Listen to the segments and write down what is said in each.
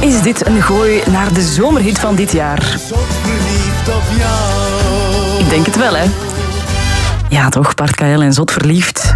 is dit een gooi naar de zomerhit van dit jaar? Ik denk het wel, hè? Ja, toch, Bart Kael en Zot verliefd.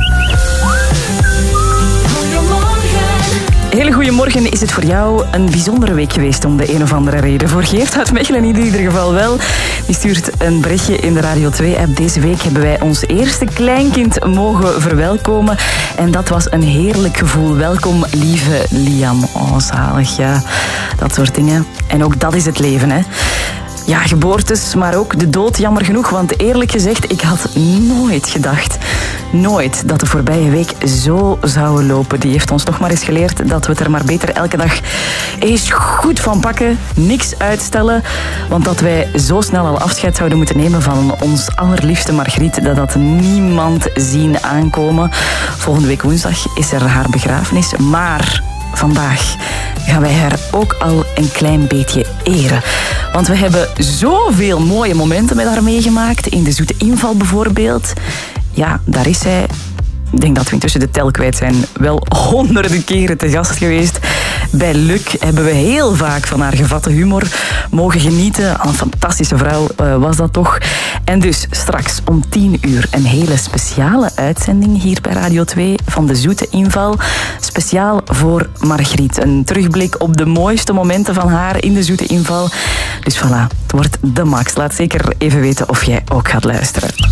Hele goeiemorgen. Is het voor jou een bijzondere week geweest om de een of andere reden? Voor Geert uit Mechelen in ieder geval wel. Die stuurt een berichtje in de Radio 2-app. Deze week hebben wij ons eerste kleinkind mogen verwelkomen. En dat was een heerlijk gevoel. Welkom, lieve Liam. Oh, zalig, ja. Dat soort dingen. En ook dat is het leven, hè. Ja, geboortes, maar ook de dood, jammer genoeg. Want eerlijk gezegd, ik had nooit gedacht, nooit, dat de voorbije week zo zou lopen. Die heeft ons toch maar eens geleerd dat we het er maar beter elke dag eens goed van pakken. Niks uitstellen. Want dat wij zo snel al afscheid zouden moeten nemen van ons allerliefste Margriet, dat had niemand zien aankomen. Volgende week woensdag is er haar begrafenis. Maar vandaag gaan wij haar ook al een klein beetje eren. Want we hebben zoveel mooie momenten met haar meegemaakt. In de Zoete Inval bijvoorbeeld. Ja, daar is zij. Ik denk dat we intussen de tel kwijt zijn. Wel honderden keren te gast geweest. Bij Luc hebben we heel vaak van haar gevatte humor mogen genieten. Een fantastische vrouw was dat toch. En dus straks om 10 uur een hele speciale uitzending hier bij Radio 2 van de Zoete Inval. Speciaal voor Margriet. Een terugblik op de mooiste momenten van haar in de Zoete Inval. Dus voilà, het wordt de max. Laat zeker even weten of jij ook gaat luisteren.